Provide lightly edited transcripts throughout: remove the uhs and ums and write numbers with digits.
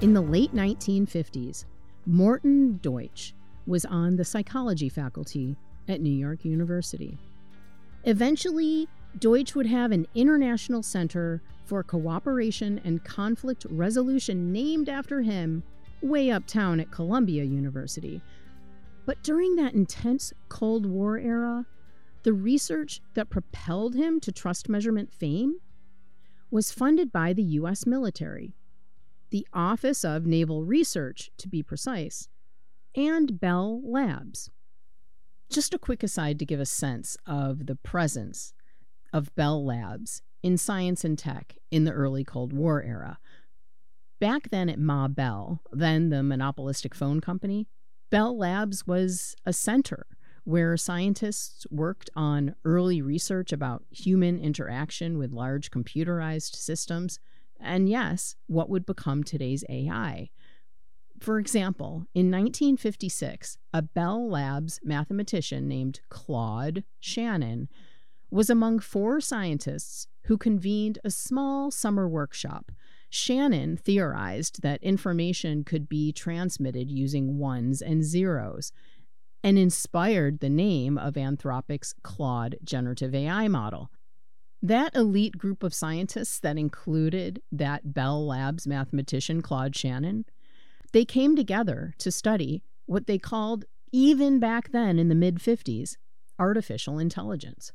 In the late 1950s, Morton Deutsch was on the psychology faculty at New York University. Eventually, Deutsch would have an International Center for Cooperation and Conflict Resolution named after him way uptown at Columbia University. But during that intense Cold War era, the research that propelled him to trust measurement fame was funded by the U.S. military, the Office of Naval Research, to be precise, and Bell Labs. Just a quick aside to give a sense of the presence of Bell Labs in science and tech in the early Cold War era. Back then at Ma Bell, then the monopolistic phone company, Bell Labs was a center where scientists worked on early research about human interaction with large computerized systems, and yes, what would become today's AI. For example, in 1956, a Bell Labs mathematician named Claude Shannon was among 4 scientists who convened a small summer workshop. Shannon theorized that information could be transmitted using ones and zeros, and inspired the name of Anthropic's Claude generative AI model. That elite group of scientists that included that Bell Labs mathematician Claude Shannon, they came together to study what they called, even back then in the mid-50s, artificial intelligence.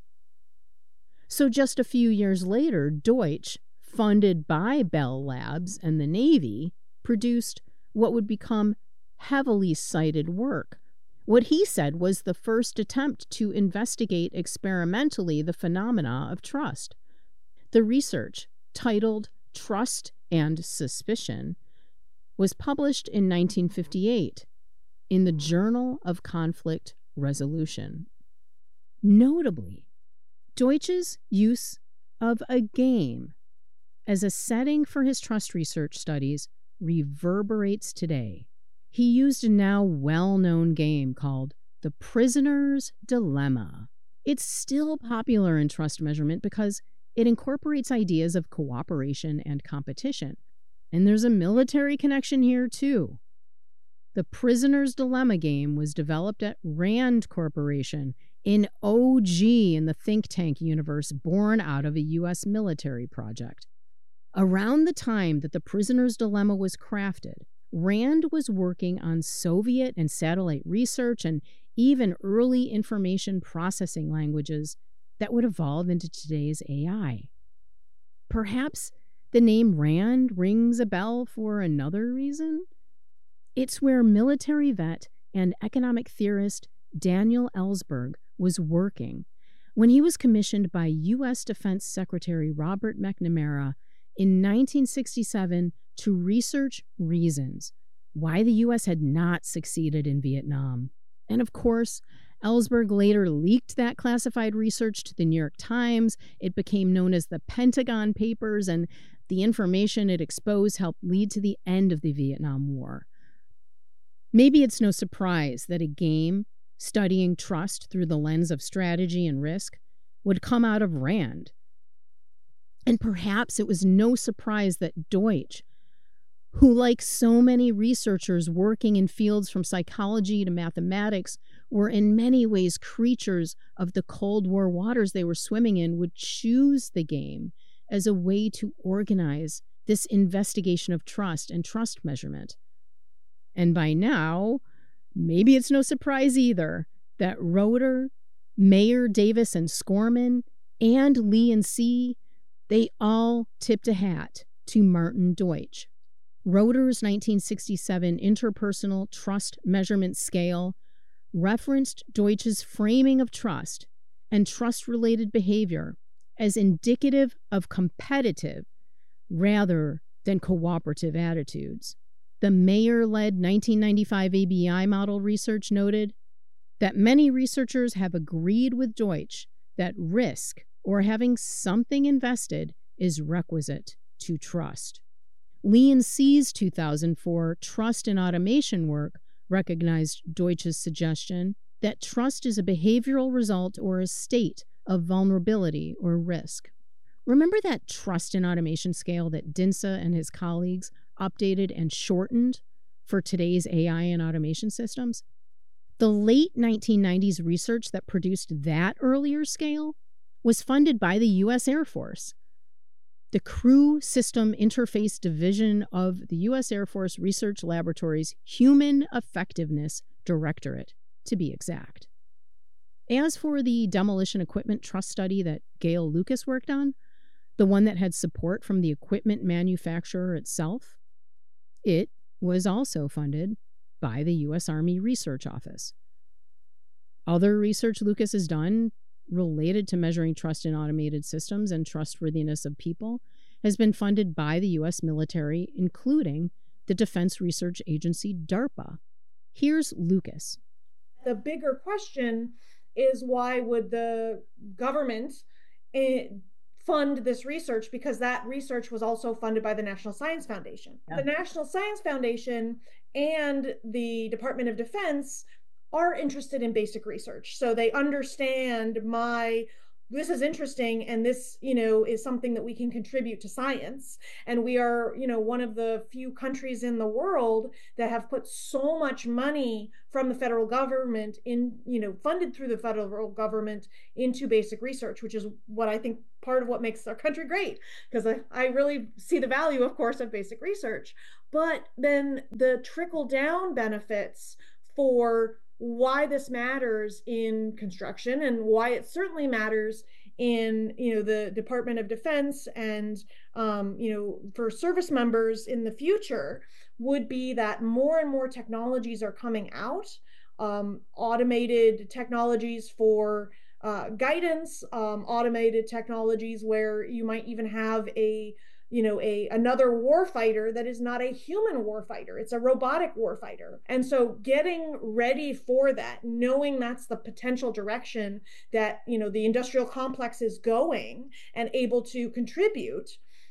So just a few years later, Deutsch, funded by Bell Labs and the Navy, produced what would become heavily cited work. What he said was the first attempt to investigate experimentally the phenomena of trust. The research, titled Trust and Suspicion, was published in 1958 in the Journal of Conflict Resolution. Notably, Deutsch's use of a game as a setting for his trust research studies reverberates today. He used a now well-known game called The Prisoner's Dilemma. It's still popular in trust measurement because it incorporates ideas of cooperation and competition. And there's a military connection here, too. The Prisoner's Dilemma game was developed at Rand Corporation, an OG in the think tank universe born out of a U.S. military project. Around the time that the Prisoner's Dilemma was crafted, Rand was working on Soviet and satellite research and even early information processing languages that would evolve into today's AI. Perhaps the name Rand rings a bell for another reason. It's where military vet and economic theorist Daniel Ellsberg was working when he was commissioned by U.S. Defense Secretary Robert McNamara in 1967 to research reasons why the U.S. had not succeeded in Vietnam. And of course, Ellsberg later leaked that classified research to the New York Times. It became known as the Pentagon Papers, and the information it exposed helped lead to the end of the Vietnam War. Maybe it's no surprise that a game studying trust through the lens of strategy and risk would come out of Rand. And perhaps it was no surprise that Deutsch, who, like so many researchers working in fields from psychology to mathematics, were in many ways creatures of the Cold War waters they were swimming in, would choose the game as a way to organize this investigation of trust and trust measurement. And by now, maybe it's no surprise either that Roeder, Mayer, Davis, and Scorman, and Lee and C., they all tipped a hat to Martin Deutsch. Roeder's 1967 interpersonal trust measurement scale referenced Deutsch's framing of trust and trust-related behavior as indicative of competitive rather than cooperative attitudes. The Mayer-led 1995 ABI model research noted that many researchers have agreed with Deutsch that risk or having something invested is requisite to trust. Lee and C's 2004 trust and automation work recognized Deutsch's suggestion that trust is a behavioral result or a state of vulnerability or risk. Remember that trust and automation scale that Dinsa and his colleagues updated and shortened for today's AI and automation systems. The late 1990s research that produced that earlier scale was funded by the U.S. Air Force. The Crew System Interface Division of the U.S. Air Force Research Laboratory's Human Effectiveness Directorate, to be exact. As for the Demolition Equipment Trust study that Gail Lucas worked on, the one that had support from the equipment manufacturer itself, it was also funded by the U.S. Army Research Office. Other research Lucas has done related to measuring trust in automated systems and trustworthiness of people has been funded by the U.S. military, including the Defense Research Agency, DARPA. Here's Lucas. The bigger question is, why would the government fund this research? Because that research was also funded by the National Science Foundation. Yeah. The National Science Foundation and the Department of Defense are interested in basic research. So they understand this is interesting, and this, is something that we can contribute to science. And we are, one of the few countries in the world that have put so much money from the federal government funded through the federal government into basic research, which is what I think part of what makes our country great, because I really see the value, of course, of basic research. But then the trickle down benefits for why this matters in construction, and why it certainly matters in the Department of Defense and for service members in the future, would be that more and more technologies are coming out, automated technologies for guidance, automated technologies where you might even have another warfighter that is not a human warfighter. It's a robotic warfighter. And so getting ready for that, knowing that's the potential direction that, the industrial complex is going and able to contribute,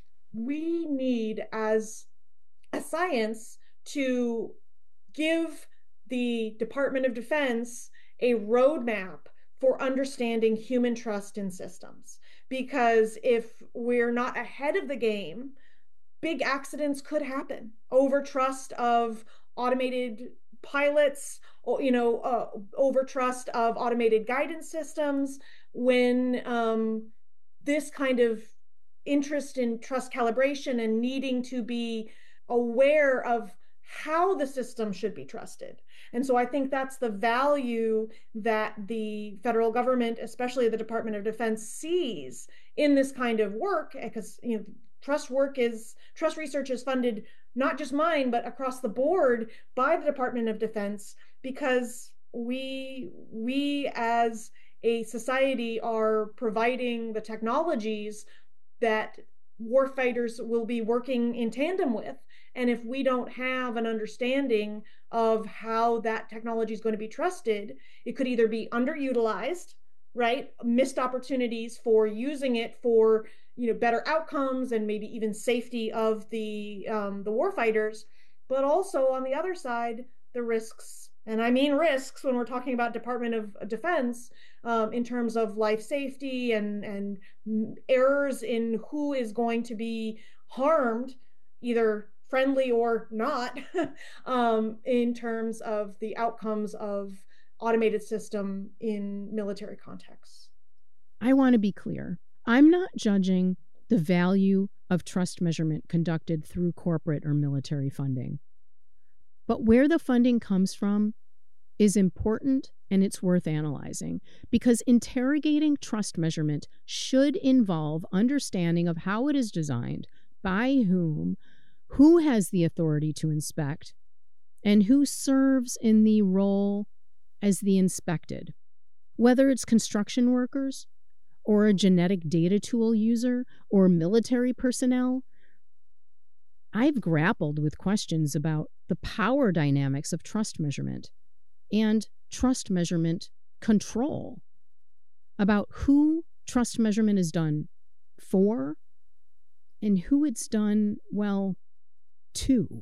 we need as a science to give the Department of Defense a roadmap for understanding human trust in systems. Because if we're not ahead of the game, big accidents could happen. Over trust of automated pilots, over trust of automated guidance systems, when this kind of interest in trust calibration and needing to be aware of how the system should be trusted. And so I think that's the value that the federal government, especially the Department of Defense, sees in this kind of work, because trust research is funded, not just mine, but across the board by the Department of Defense, because we as a society are providing the technologies that warfighters will be working in tandem with. And if we don't have an understanding of how that technology is going to be trusted, it could either be underutilized, right? Missed opportunities for using it for, better outcomes and maybe even safety of the warfighters. But also on the other side, the risks. And I mean risks when we're talking about Department of Defense, in terms of life safety and errors in who is going to be harmed, either friendly or not, in terms of the outcomes of automated system in military contexts. I want to be clear. I'm not judging the value of trust measurement conducted through corporate or military funding. But where the funding comes from is important, and it's worth analyzing, because interrogating trust measurement should involve understanding of how it is designed, by whom, who has the authority to inspect, and who serves in the role as the inspected. Whether it's construction workers, or a genetic data tool user, or military personnel, I've grappled with questions about the power dynamics of trust measurement and trust measurement control, about who trust measurement is done for and who it's done, to.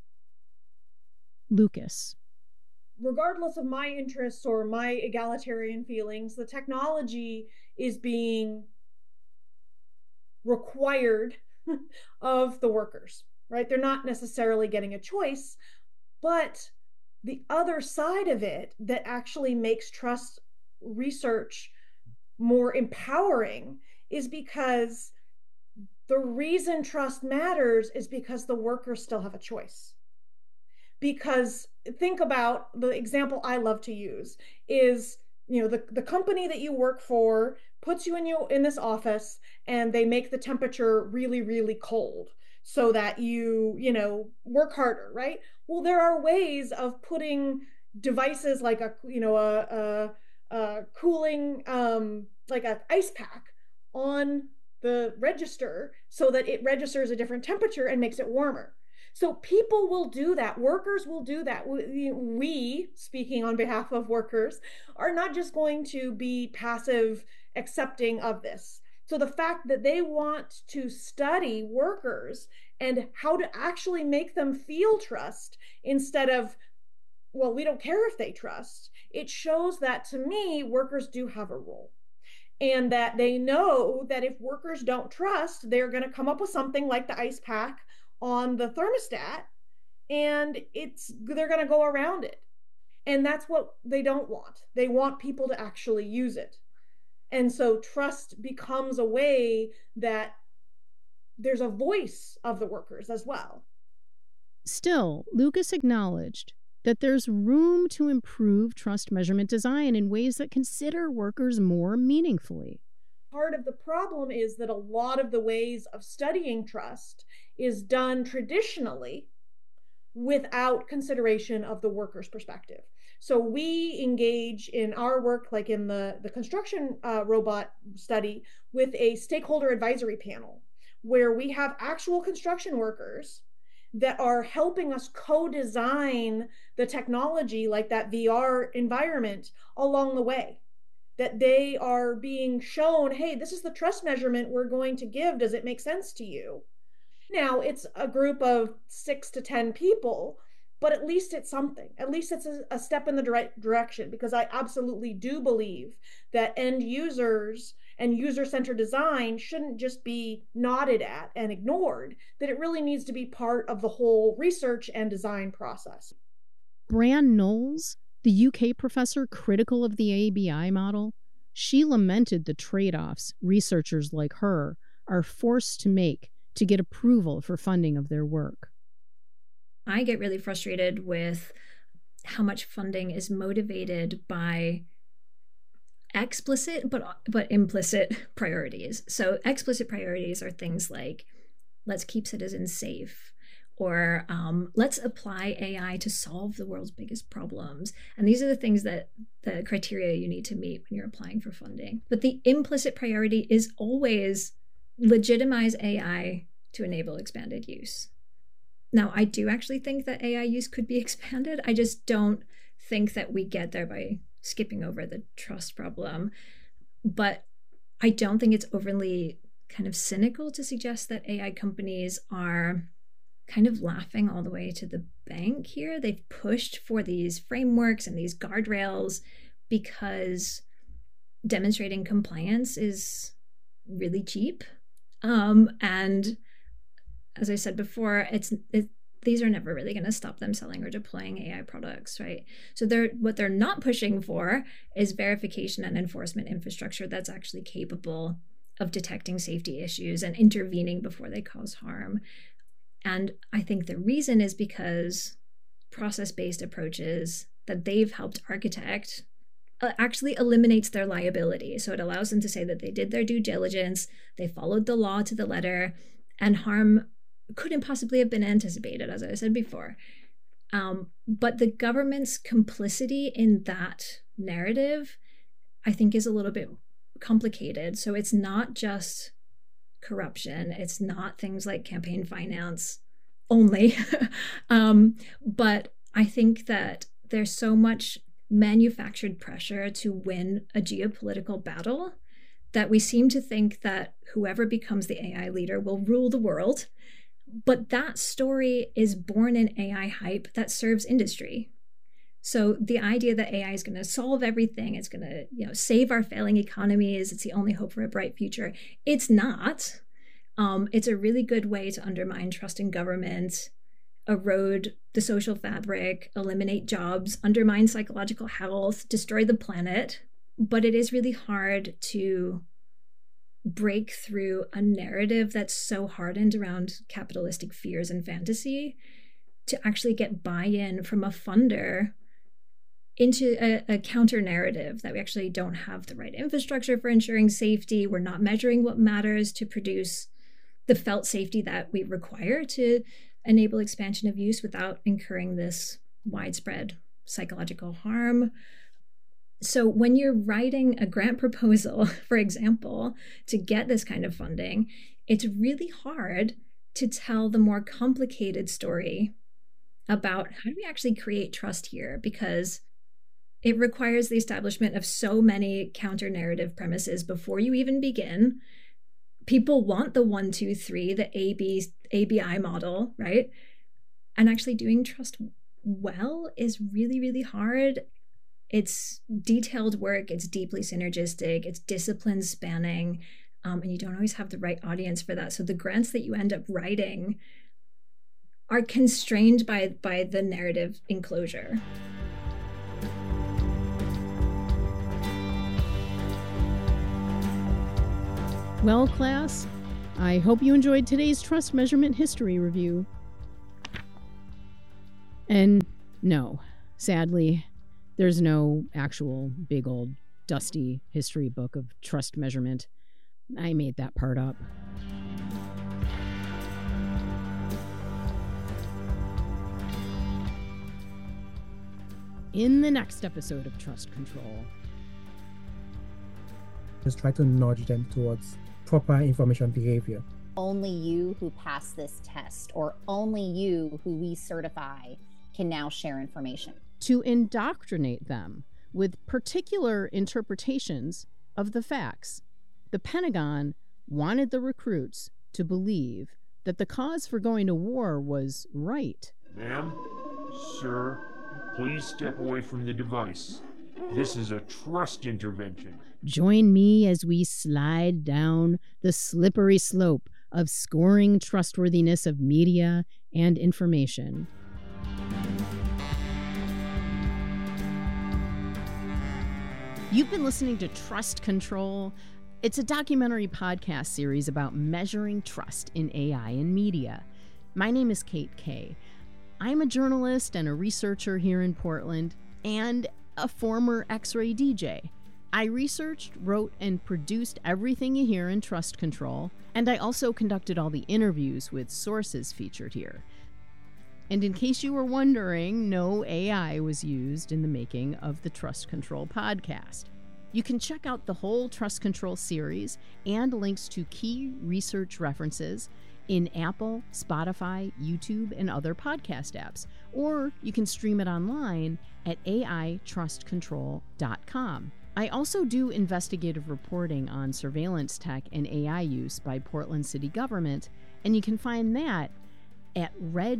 Lucas. Regardless of my interests or my egalitarian feelings, the technology is being required of the workers. right? They're not necessarily getting a choice, but the other side of it that actually makes trust research more empowering is because the reason trust matters is because the workers still have a choice. Because think about the example I love to use is, the company that you work for puts you in this office and they make the temperature really, really cold so that you work harder, right? Well, there are ways of putting devices like a cooling, like an ice pack on the register so that it registers a different temperature and makes it warmer. So people will do that. Workers will do that. We, speaking on behalf of workers, are not just going to be passive accepting of this. So the fact that they want to study workers and how to actually make them feel trust instead of, well, we don't care if they trust, it shows that, to me, workers do have a role. And that they know that if workers don't trust, they're going to come up with something like the ice pack on the thermostat, and they're going to go around it. And that's what they don't want. They want people to actually use it. And so trust becomes a way that there's a voice of the workers as well. Still, Lucas acknowledged that there's room to improve trust measurement design in ways that consider workers more meaningfully. Part of the problem is that a lot of the ways of studying trust is done traditionally without consideration of the worker's perspective. So we engage in our work, like in the construction robot study, with a stakeholder advisory panel where we have actual construction workers that are helping us co-design the technology, like that VR environment, along the way. That they are being shown, hey, this is the trust measurement we're going to give. Does it make sense to you? Now, it's a group of 6 to 10 people, but at least it's something. At least it's a step in the right direction, because I absolutely do believe that end users and user-centered design shouldn't just be nodded at and ignored, that it really needs to be part of the whole research and design process. Bran Knowles, the UK professor critical of the ABI model, she lamented the trade-offs researchers like her are forced to make to get approval for funding of their work. I get really frustrated with how much funding is motivated by explicit but implicit priorities. So explicit priorities are things like, let's keep citizens safe, or let's apply AI to solve the world's biggest problems. And these are the things that the criteria you need to meet when you're applying for funding. But the implicit priority is always legitimize AI to enable expanded use. Now, I do actually think that AI use could be expanded. I just don't think that we get there by skipping over the trust problem. But I don't think it's overly kind of cynical to suggest that AI companies are kind of laughing all the way to the bank here. They've pushed for these frameworks and these guardrails because demonstrating compliance is really cheap. And as I said before, these are never really going to stop them selling or deploying AI products, right? So what they're not pushing for is verification and enforcement infrastructure that's actually capable of detecting safety issues and intervening before they cause harm. And I think the reason is because process-based approaches that they've helped architect actually eliminates their liability. So it allows them to say that they did their due diligence, they followed the law to the letter, and harm couldn't possibly have been anticipated, as I said before. But the government's complicity in that narrative, I think, is a little bit complicated. So it's not just corruption. It's not things like campaign finance only. But I think that there's so much manufactured pressure to win a geopolitical battle that we seem to think that whoever becomes the AI leader will rule the world. But that story is born in AI hype that serves industry. So the idea that AI is going to solve everything, it's going to, save our failing economies, it's the only hope for a bright future, it's not. It's a really good way to undermine trust in government, erode the social fabric, eliminate jobs, undermine psychological health, destroy the planet. But it is really hard to break through a narrative that's so hardened around capitalistic fears and fantasy to actually get buy-in from a funder into a counter narrative that we actually don't have the right infrastructure for ensuring safety. We're not measuring what matters to produce the felt safety that we require to enable expansion of use without incurring this widespread psychological harm. So when you're writing a grant proposal, for example, to get this kind of funding, it's really hard to tell the more complicated story about how do we actually create trust here, because it requires the establishment of so many counter-narrative premises before you even begin. People want the 1, 2, 3, the ABI model, right? And actually doing trust well is really, really hard. It's detailed work, it's deeply synergistic, it's discipline spanning, and you don't always have the right audience for that. So the grants that you end up writing are constrained by the narrative enclosure. Well, class, I hope you enjoyed today's trust measurement history review. And no, sadly, there's no actual big old dusty history book of trust measurement. I made that part up. In the next episode of Trust Control, just try to nudge them towards proper information behavior. Only you who pass this test, or only you who we certify, can now share information. To indoctrinate them with particular interpretations of the facts. The Pentagon wanted the recruits to believe that the cause for going to war was right. Ma'am, sir, please step away from the device. This is a trust intervention. Join me as we slide down the slippery slope of scoring trustworthiness of media and information. You've been listening to Trust Control. It's a documentary podcast series about measuring trust in AI and media. My name is Kate Kay. I'm a journalist and a researcher here in Portland, and a former X-ray DJ. I researched, wrote, and produced everything you hear in Trust Control, and I also conducted all the interviews with sources featured here. And in case you were wondering, no AI was used in the making of the Trust Control podcast. You can check out the whole Trust Control series and links to key research references in Apple, Spotify, YouTube, and other podcast apps. Or you can stream it online at aitrustcontrol.com. I also do investigative reporting on surveillance tech and AI use by Portland City Government, and you can find that at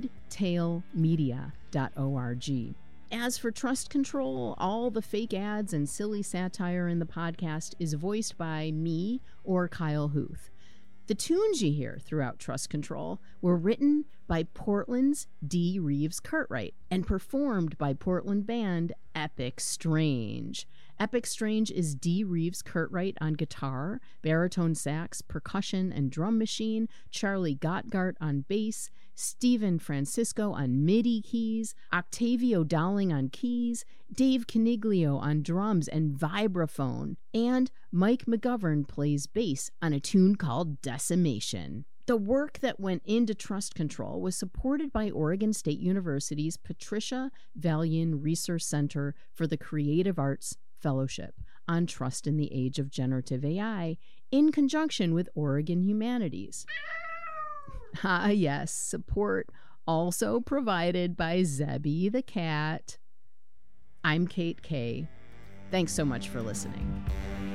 redtailmedia.org. As for Trust Control, all the fake ads and silly satire in the podcast is voiced by me or Kyle Huth. The tunes you hear throughout Trust Control were written by Portland's D. Reeves Cartwright and performed by Portland band Epic Strange. Epic Strange is D. Reeves Cartwright on guitar, baritone sax, percussion, and drum machine, Charlie Gottgart on bass, Stephen Francisco on MIDI keys, Octavio Dowling on keys, Dave Caniglio on drums and vibraphone, and Mike McGovern plays bass on a tune called Decimation. The work that went into Trust Control was supported by Oregon State University's Patricia Valian Research Center for the Creative Arts Fellowship on Trust in the Age of Generative AI in conjunction with Oregon Humanities. Ah, yes, support also provided by Zebby the cat. I'm Kate Kay. Thanks so much for listening.